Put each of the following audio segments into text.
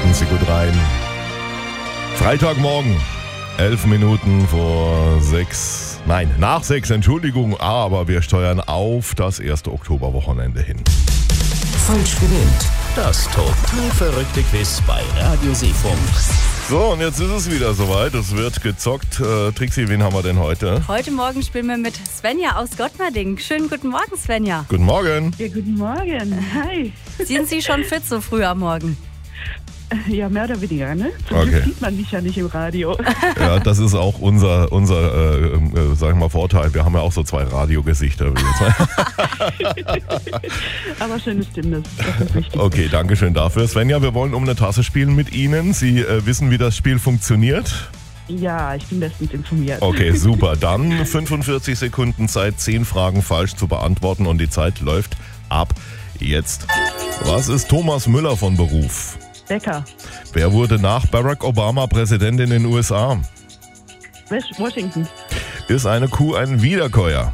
Schalten Sie gut rein. Freitagmorgen, 11 Minuten vor 6. Nein, nach 6, Entschuldigung, aber wir steuern auf das erste Oktoberwochenende hin. Falsch gewählt. Das total verrückte Quiz bei Radio Seefunk. So, und jetzt ist es wieder soweit. Es wird gezockt. Trixi, wen haben wir denn heute? Heute Morgen spielen wir mit Svenja aus Gottmarding. Schönen guten Morgen, Svenja. Guten Morgen. Ja, guten Morgen. Hi. Sind Sie schon fit so früh am Morgen? Ja, mehr oder weniger, ne? Zum Okay. Glück sieht man mich ja nicht im Radio. Ja, das ist auch unser sag ich mal, Vorteil. Wir haben ja auch so 2 Radiogesichter. Aber schöne Stimme, das ist wichtig. Okay, danke schön dafür. Svenja, wir wollen um eine Tasse spielen mit Ihnen. Sie wissen, wie das Spiel funktioniert? Ja, ich bin bestens informiert. Okay, super. Dann 45 Sekunden Zeit, 10 Fragen falsch zu beantworten und die Zeit läuft ab jetzt. Was ist Thomas Müller von Beruf? Becker, Wer wurde nach Barack Obama Präsident in den USA? Washington, Ist eine Kuh ein Wiederkäuer?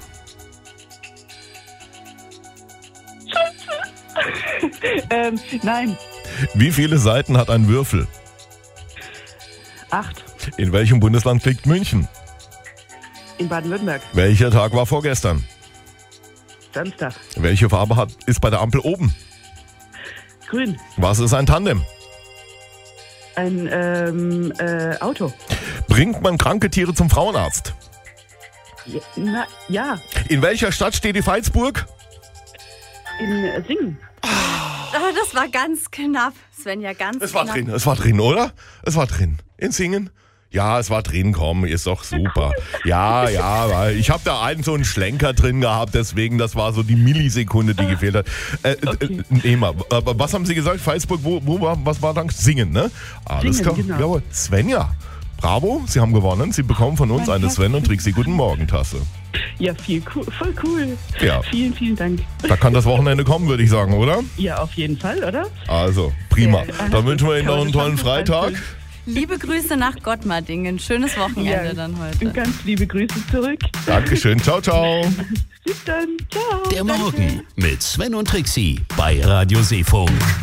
nein, Wie viele Seiten hat ein Würfel? 8, In welchem Bundesland liegt München? in Baden-Württemberg, Welcher Tag war vorgestern? Samstag, Welche Farbe ist bei der Ampel oben? grün, Was ist ein Tandem? ein Auto. Bringt man kranke Tiere zum Frauenarzt? Ja, In welcher Stadt steht die Veitsburg? in Singen. Oh, das war ganz knapp, Svenja, ganz Es war knapp. drin, es war drin, oder? Es war drin. In Singen? Ja, es war drin, komm, ist doch super. Ja, weil ich habe da so einen Schlenker drin gehabt, deswegen, das war so die Millisekunde, die gefehlt hat. Okay. Was haben Sie gesagt? Veitsburg, was war dann? Singen, ne? Alles Singen, klar. genau. Jawohl. Svenja, bravo, Sie haben gewonnen. Sie bekommen von uns Mein eine Herz. Sven und Trixi Guten Morgen Tasse. Ja, voll cool. Ja. Vielen, vielen Dank. Da kann das Wochenende kommen, würde ich sagen, oder? Ja, auf jeden Fall, oder? Also, prima. Ja, Dann wünschen wir Ihnen noch einen tollen Freitag. Liebe Grüße nach Gottmarding. Schönes Wochenende dann heute. Und ganz liebe Grüße zurück. Dankeschön, ciao, ciao. Bis dann. Ciao. Der Morgen mit Sven und Trixi bei Radio Seefunk.